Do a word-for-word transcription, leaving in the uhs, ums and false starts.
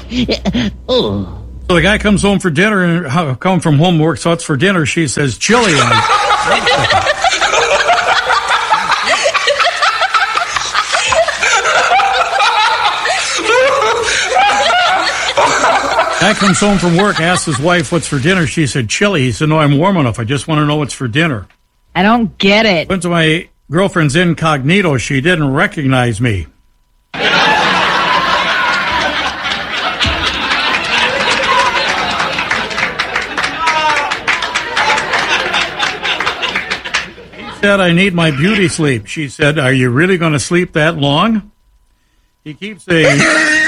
Oh. So the guy comes home for dinner, and uh, come from homework, so it's for dinner. She says, chili. Guy comes home from work, asks his wife, what's for dinner? She said, chili. He said, no, I'm warm enough. I just want to know what's for dinner. I don't get it. Went to my girlfriend's incognito. She didn't recognize me. Said, I need my beauty sleep. She said, are you really going to sleep that long? He keeps saying...